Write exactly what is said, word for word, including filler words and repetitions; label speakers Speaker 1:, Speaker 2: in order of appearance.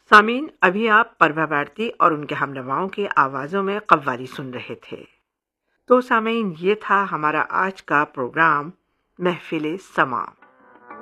Speaker 1: सामीन, अभी आप परवा भारती और उनके हमनवाओं की आवाज़ों में कव्वाली सुन रहे थे। तो सामीन, ये था हमारा आज का प्रोग्राम महफिल समा।